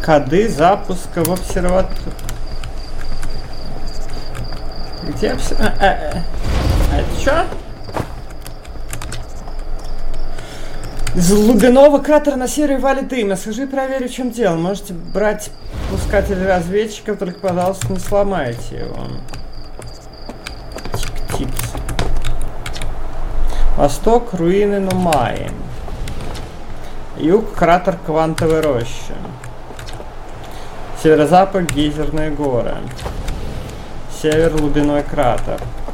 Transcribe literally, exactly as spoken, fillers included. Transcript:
Коды запуска в обсерваторию. Где обсерватория? А, а, а это что? Из глубинного кратера на севере валит дым. Скажи, проверю, в чем дело. Можете брать пускатель разведчиков, только, пожалуйста, не сломайте его. Тип-типс. Восток, руины Нумаи. Юг, кратер Квантовой рощи. Северо-запад, гейзерные горы. Север, глубиной кратер.